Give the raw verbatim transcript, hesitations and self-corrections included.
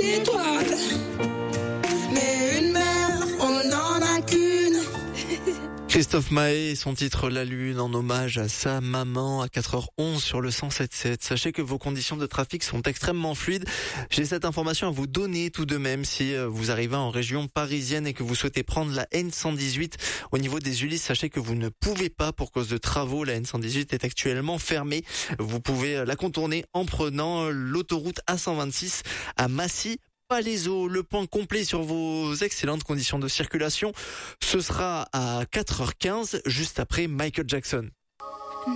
étoiles. Mais une mère, on n'en a qu'une. Christophe Maé et son titre La Lune en hommage à sa maman à quatre heures onze sur le cent sept sept. Sachez que vos conditions de trafic sont extrêmement fluides. J'ai cette information à vous donner tout de même si vous arrivez en région parisienne et que vous souhaitez prendre la N cent dix-huit au niveau des Ulysses. Sachez que vous ne pouvez pas pour cause de travaux. La N cent dix-huit est actuellement fermée. Vous pouvez la contourner en prenant l'autoroute A cent vingt-six à Massy. Palaiseau, le point complet sur vos excellentes conditions de circulation, ce sera à quatre heures quinze, juste après Michael Jackson.